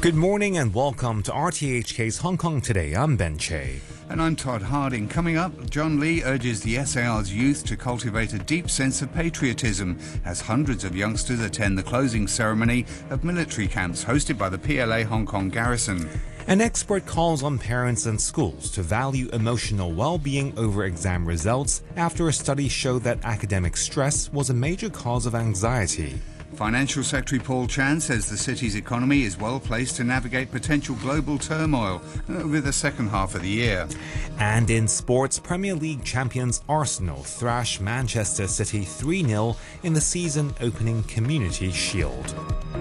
Good morning and welcome to RTHK's Hong Kong Today. I'm Ben Che. And I'm Todd Harding. Coming up, John Lee urges the SAR's youth to cultivate a deep sense of patriotism as hundreds of youngsters attend the closing ceremony of military camps hosted by the PLA Hong Kong Garrison. An expert calls on parents and schools to value emotional well-being over exam results after a study showed that academic stress was a major cause of anxiety. Financial Secretary Paul Chan says the city's economy is well placed to navigate potential global turmoil over the second half of the year. And in sports, Premier League champions Arsenal thrash Manchester City 3-0 in the season-opening Community Shield.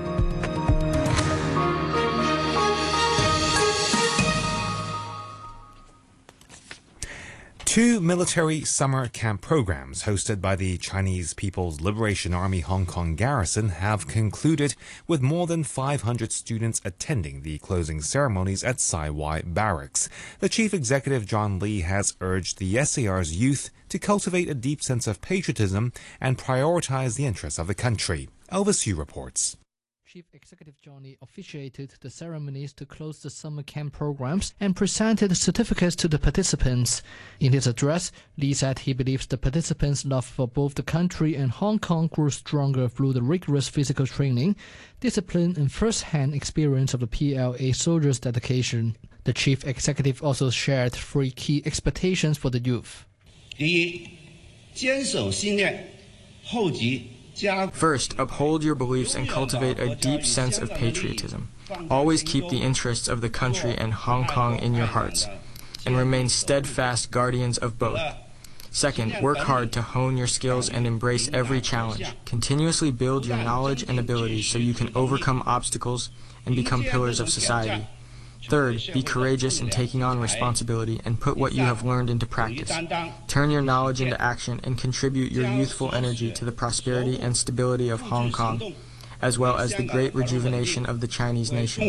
Two military summer camp programs hosted by the Chinese People's Liberation Army Hong Kong Garrison have concluded, with more than 500 students attending the closing ceremonies at Sai Wai Barracks. The Chief Executive John Lee has urged the SAR's youth to cultivate a deep sense of patriotism and prioritize the interests of the country. Elvis Yu reports. Chief Executive John Lee officiated the ceremonies to close the summer camp programs and presented certificates to the participants. In his address, Lee said he believes the participants' love for both the country and Hong Kong grew stronger through the rigorous physical training, discipline, and first-hand experience of the PLA soldiers' dedication. The Chief Executive also shared 3 key expectations for the youth. First, uphold your beliefs and cultivate a deep sense of patriotism. Always keep the interests of the country and Hong Kong in your hearts, and remain steadfast guardians of both. Second, work hard to hone your skills and embrace every challenge. Continuously build your knowledge and abilities so you can overcome obstacles and become pillars of society. Third, be courageous in taking on responsibility and put what you have learned into practice. Turn your knowledge into action and contribute your youthful energy to the prosperity and stability of Hong Kong, as well as the great rejuvenation of the Chinese nation.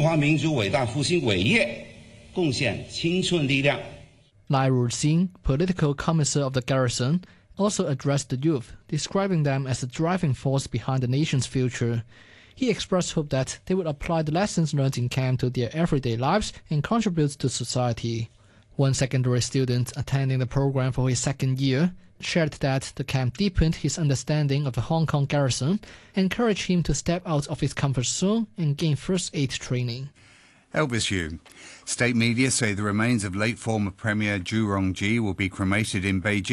Lai Ruxin, political commissar of the garrison, also addressed the youth, describing them as the driving force behind the nation's future. He expressed hope that they would apply the lessons learned in camp to their everyday lives and contribute to society. One secondary student attending the program for his second year shared that the camp deepened his understanding of the Hong Kong garrison, encouraged him to step out of his comfort zone and gain first aid training. Elvis Yu. State media say the remains of late former Premier Zhu Rongji will be cremated in Beijing.